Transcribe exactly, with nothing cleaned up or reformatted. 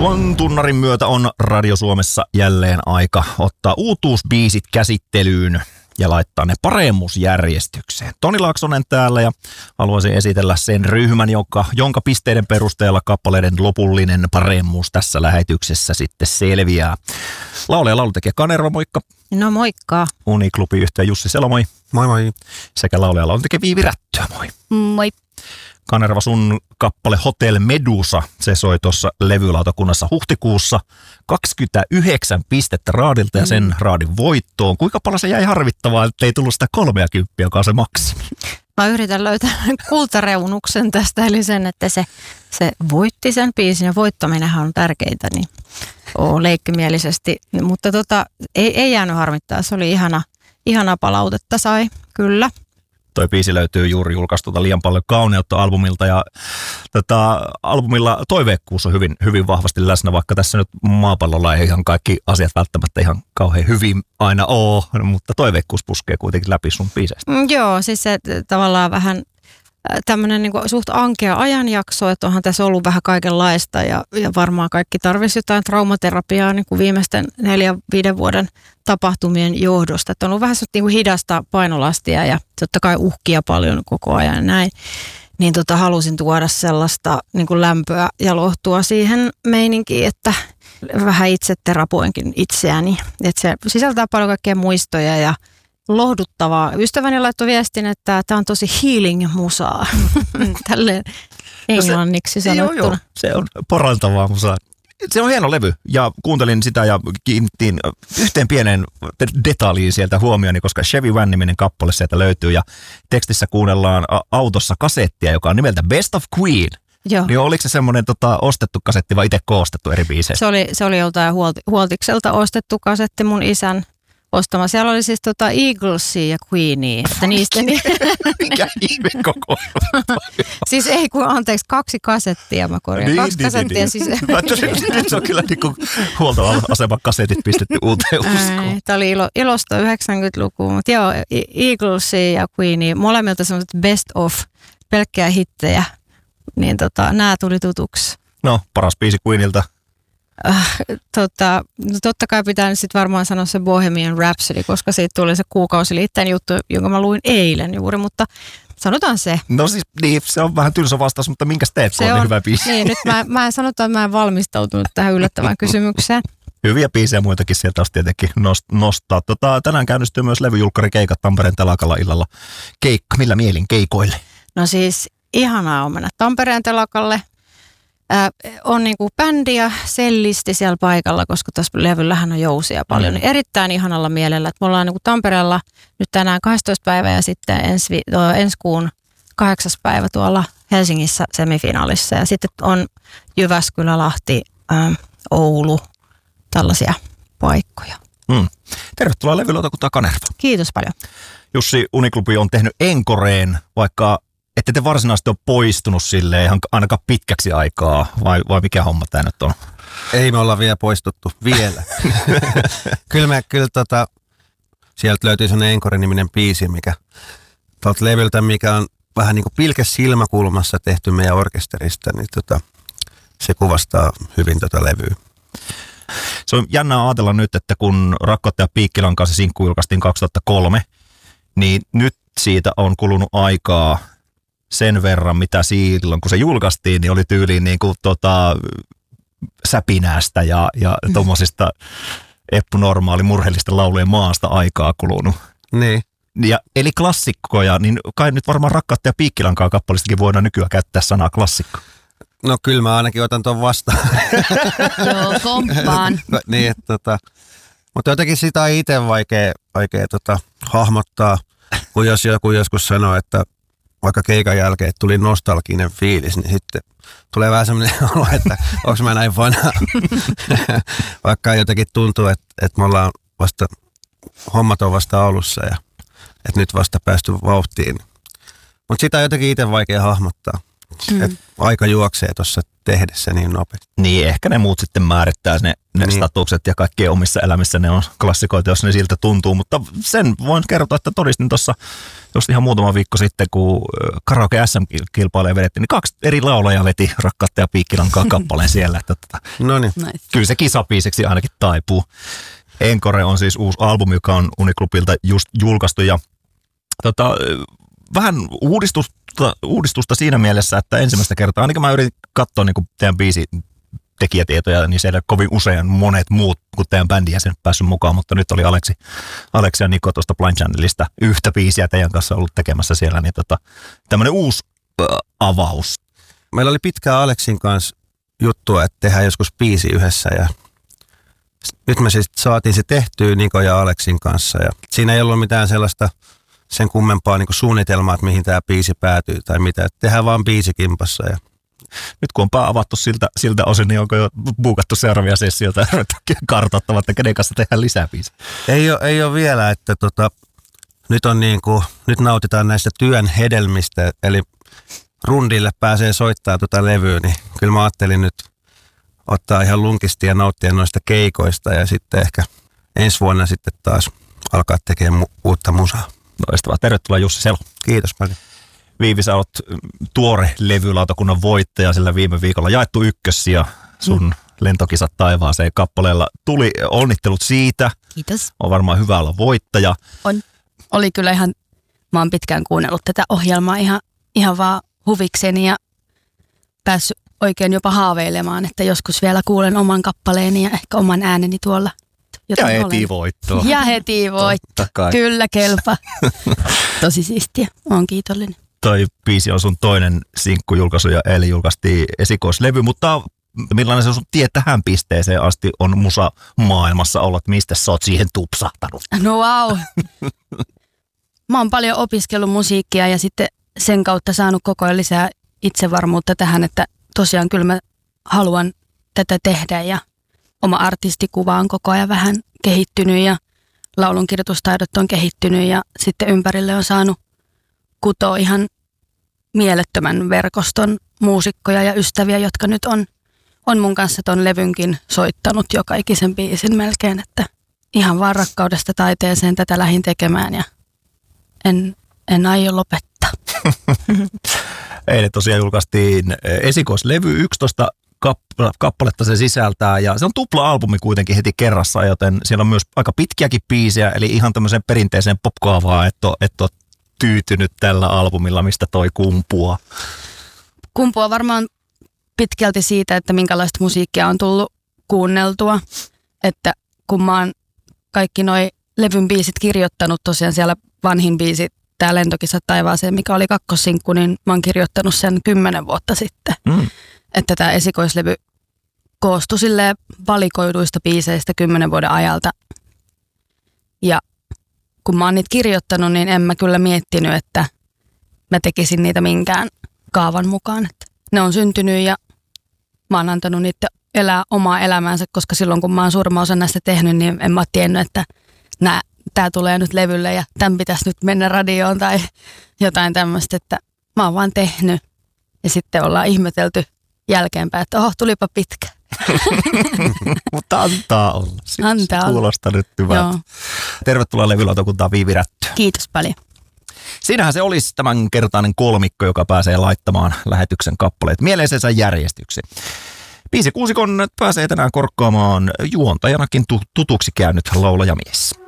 Tuon tunnarin myötä on Radio Suomessa jälleen aika ottaa uutuusbiisit käsittelyyn ja laittaa ne paremmuusjärjestykseen. Toni Laaksonen täällä ja haluaisin esitellä sen ryhmän, jonka, jonka pisteiden perusteella kappaleiden lopullinen paremmuus tässä lähetyksessä sitten selviää. Laulaja ja laulutekijä Kanerva, moikka. No moikka. Uniklubi-yhtiö Jussi Selo, moi. Moi moi. Sekä laulaja ja laulutekijä Viivi Rättyä, moi. Moi. Kanerva, sun kappale Hotel Medusa, se soi tuossa levylautakunnassa huhtikuussa. kaksikymmentäyhdeksän pistettä raadilta ja sen raadin voittoon. Kuinka paljon se jäi harvittavaa, että ei tullut sitä kolmeakymmentä, joka on se maksimi? Mä yritän löytää kultareunuksen tästä, eli sen, että se, se voitti sen biisin ja voittaminenhan on tärkeintä, niin oo leikkimielisesti. Mutta tota, ei, ei jäänyt harmittaa, se oli ihana, ihana palautetta sai, kyllä. Toi biisi löytyy juuri julkaistulta Liian paljon kauneutta -albumilta ja tota, albumilla toiveikkuus on hyvin, hyvin vahvasti läsnä, vaikka tässä nyt maapallolla ei ihan kaikki asiat välttämättä ihan kauhean hyvin aina ole, mutta toiveikkuus puskee kuitenkin läpi sun biiseistä. Mm, joo, siis se tavallaan vähän tämmöinen niin kuin suht ankea ajanjakso, että onhan tässä ollut vähän kaikenlaista ja, ja varmaan kaikki tarvitsisi jotain traumaterapiaa niin kuin viimeisten neljän, viiden vuoden tapahtumien johdosta. Että on ollut vähän niin kuin hidasta painolastia ja totta kai uhkia paljon koko ajan ja näin. Niin tota, halusin tuoda sellaista niin kuin lämpöä ja lohtua siihen meininkiin, että vähän itse terapoinkin itseäni. Että se sisältää paljon kaikkea muistoja ja lohduttavaa. Ystäväni laittoi viestin, että tämä on tosi healing-musaa. Tälleen englanniksi sanottuna. Joo, joo, se on parantavaa musaa. Se on hieno levy ja kuuntelin sitä ja kiinnitin yhteen pienen detaljiin sieltä huomioni, koska Chevy Van-niminen kappale sieltä löytyy ja tekstissä kuunnellaan autossa kasettia, joka on nimeltä Best of Queen. Joo. Niin oliko se semmoinen tota, ostettu kasetti vai itse koostettu eri biisejä? Se oli, se oli joltain huolti, huoltikselta ostettu kasetti mun isän ostama. Siellä oli siis tota Eaglesia ja Queenia. Että niistä niin... Mikä ihme koko Siis ei kun, anteeksi, kaksi kasettia mä korjaan. Niin, kaksi niin, kasettia niin, siis... Nyt se on kyllä niin kuin huoltoaseman kasetit pistetty uuteen uskoon. Tämä oli ilo, ilosta yhdeksänkymmentäluku, mutta joo, Eaglesia ja Queenia, molemmilta semmoiset best of, pelkkää hittejä, niin tota, nämä tuli tutuksi. No, paras biisi Queenilta. Äh, tota, no totta kai pitää nyt sitten varmaan sanoa se Bohemian Rhapsody, koska siitä tuli se kuukausiliitteen juttu, jonka mä luin eilen juuri, mutta sanotaan se. No siis niin, se on vähän tylsä vastaus, mutta minkäs teet, se on niin hyvä biisi? Niin, nyt mä, mä sanotaan, että mä en valmistautunut tähän yllättävään kysymykseen. Hyviä biisejä muitakin sieltä olisi tietenkin nostaa. Tota, tänään käynnistyy myös levyjulkkarikeikat Tampereen telakalla illalla. Keikka, millä mielin keikoille? No siis ihanaa on mennä Tampereen telakalle. Äh, on niinku bändi ja sellisti siellä paikalla, koska tuossa levyllähän on jousia paljon. Mm. Niin erittäin ihanalla mielellä, että me ollaan niinku Tampereella nyt tänään kahdestoista päivä ja sitten ensi, ensi kuun kahdeksas päivä tuolla Helsingissä semifinaalissa. Ja sitten on Jyväskylä, Lahti, äh, Oulu, tällaisia paikkoja. Mm. Tervetuloa levylautakuntaan Kanerva. Kiitos paljon. Jussi, Uniklubi on tehnyt enkoreen, vaikka ette te varsinaisesti ole poistunut silleen ihan ainakaan pitkäksi aikaa, vai, vai mikä homma tämä nyt on? Ei me olla vielä poistuttu, vielä. kyllä me, kyllä tota, sieltä löytyy sellainen Encore-niminen biisi, mikä tuolta levyltä, mikä on vähän niin kuin pilkes silmäkulmassa tehty meidän orkesterista, niin tota, se kuvastaa hyvin tota levyä. Se on jännää ajatella nyt, että kun Rakkautta ja Piikkilan kanssa sinkku julkaistiin kaksituhattakolme, niin nyt siitä on kulunut aikaa sen verran, mitä silloin, kun se julkaistiin, niin oli tyyliin niin kuin tota, säpinästä ja, ja tuommoisista eppunormaali murheellisten laulujen maasta aikaa kulunut. Niin. Ja, eli klassikkoja, niin kai nyt varmaan Rakkautta ja Piikkilankaan kappalistakin voidaan nykyään käyttää sanaa klassikko. No kyllä mä ainakin otan tuon vastaan. Joo, komppaan. niin, että tota, mutta jotenkin sitä on itse vaikea, vaikea tota, hahmottaa, kun jos joku joskus sanoo, että vaikka keikan jälkeen tuli nostalginen fiilis, niin sitten tulee vähän semmoinen olo, että onko mä näin vanha. Vaikka jotenkin tuntuu, että, että me ollaan vasta, hommat on vasta alussa ja että nyt vasta päästy vauhtiin. Mutta sitä on jotenkin itse vaikea hahmottaa. Mm. Et aika juoksee tuossa tehdessä niin nopeasti. Niin, ehkä ne muut sitten määrittää ne, ne niin. statukset ja kaikkien omissa elämissä ne on klassikoita, jos ne siltä tuntuu. Mutta sen voin kertoa, että todistin tuossa just ihan muutama viikko sitten, kun karaoke S M-kilpailuja vedettiin, niin kaksi eri laulajaa veti Rakkautta ja Piikkilankaa kappaleen siellä. Että, että, Noniin. Nice. Kyllä se kisapiiseksi ainakin taipuu. Encore on siis uusi albumi, joka on Uniklubilta just julkaistu ja tota, vähän uudistusta, uudistusta siinä mielessä, että ensimmäistä kertaa, ainakin mä yritin katsoa niin kuin teidän biisi tekijätietoja, niin siellä kovin usein monet muut kuin teidän bändin jäsenet päässyt mukaan, mutta nyt oli Aleksi, Aleksi ja Niko tuosta Blind Channelista yhtä biisiä teidän kanssa ollut tekemässä siellä, niin tota, tämmöinen uusi äh, avaus. Meillä oli pitkään Aleksin kanssa juttua, että tehdään joskus biisi yhdessä ja nyt me siis saatiin se tehtyä Niko ja Aleksin kanssa ja siinä ei ollut mitään sellaista sen kummempaa niin kuin suunnitelmaa, että mihin tämä biisi päätyy tai mitä. Että tehdään vaan biisi kimpassa. Ja nyt kun on pää avattu siltä, siltä osin, niin onko jo buukattu seuraavia sessioita ja kartoittavat, että kenen kanssa tehdään lisää biisiä? Ei ole, ei ole vielä, että tota, nyt, on niin kuin, nyt nautitaan näistä työn hedelmistä, eli rundille pääsee soittamaan tuota levyä, niin kyllä mä ajattelin nyt ottaa ihan lunkisti ja nauttia noista keikoista ja sitten ehkä ensi vuonna sitten taas alkaa tekemään mu- uutta musaa. Loistavaa. Tervetuloa Jussi Selo. Kiitos paljon. Viivi, sä oot tuore levylautakunnan voittaja, sillä viime viikolla jaettu ykkössiä sun mm. lentokisat taivaaseen kappaleella. Tuli onnittelut siitä. Kiitos. On varmaan hyvä olla voittaja. On. Oli kyllä ihan, mä oon pitkään kuunnellut tätä ohjelmaa ihan, ihan vaan huvikseni ja päässyt oikein jopa haaveilemaan, että joskus vielä kuulen oman kappaleeni ja ehkä oman ääneni tuolla. Ja heti voittoa. Ja heti voitto. Kyllä kelpaa. Tosi siistiä. Oon kiitollinen. Toi biisi on sun toinen sinkkujulkaisu ja eilen julkaistiin esikoislevy, mutta millainen se sun tie tähän pisteeseen asti on musa maailmassa ollut? Mistä sä oot siihen tupsahtanut? No wow. Mä oon paljon opiskellut musiikkia ja sitten sen kautta saanut koko ajan lisää itsevarmuutta tähän, että tosiaan kyllä mä haluan tätä tehdä ja oma artistikuva on koko ajan vähän kehittynyt ja laulunkirjoitustaidot on kehittynyt ja sitten ympärille on saanut kutoa ihan mielettömän verkoston muusikkoja ja ystäviä, jotka nyt on, on mun kanssa ton levynkin soittanut joka ikisen biisin melkein, että ihan vaan rakkaudesta taiteeseen tätä lähdin tekemään ja en, en aio lopettaa. Eilen tosiaan julkaistiin esikoislevy, yksitoista kappaletta se sisältää ja se on tupla-albumi kuitenkin heti kerrassa, joten siellä on myös aika pitkiäkin biisejä, eli ihan tämmöiseen perinteiseen popkaavaan, että et ole tyytynyt tällä albumilla, mistä toi kumpuaa. Kumpuaa varmaan pitkälti siitä, että minkälaista musiikkia on tullut kuunneltua, että kun mä oon kaikki noi levyn biisit kirjoittanut, tosiaan siellä vanhin biisi, tää Lentokisat taivaaseen, mikä oli kakkossinkku, niin mä oon kirjoittanut sen kymmenen vuotta sitten. Mm. Että tämä esikoislevy koostui silleen valikoiduista biiseistä kymmenen vuoden ajalta. Ja kun mä oon niitä kirjoittanut, niin en mä kyllä miettinyt, että mä tekisin niitä minkään kaavan mukaan. Että ne on syntynyt ja mä oon antanut niitä elää omaa elämäänsä, koska silloin kun mä oon suurimman osan näistä tehnyt, niin en mä ole tiennyt, että nää, tää tulee nyt levylle ja tämän pitäisi nyt mennä radioon tai jotain tämmöistä, että mä oon vaan tehnyt. Ja sitten ollaan ihmetelty jälkeenpäin, että oho, tulipa pitkä. Mutta antaa olla. Sitten antaa olla. Kuulostaa nyt hyvältä. Tervetuloa levylautakuntaan Viivi Rättö. Kiitos paljon. Siinähän se olisi tämänkertainen kolmikko, joka pääsee laittamaan lähetyksen kappaleet mieleisensä järjestykseen. Biisikuusikon pääsee tänään korkkaamaan juontajanakin tutuksi käynyt laulajamies.